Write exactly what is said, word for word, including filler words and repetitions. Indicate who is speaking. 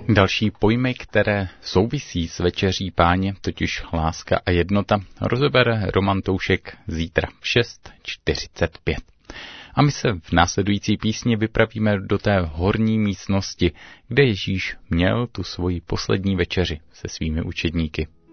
Speaker 1: Další pojmy, které souvisí s večeří Páně, totiž láska a jednota, rozebere Roman Toušek zítra v šest čtyřicet pět. A my se v následující písni vypravíme do té horní místnosti, kde Ježíš měl tu svoji poslední večeři se svými učedníky.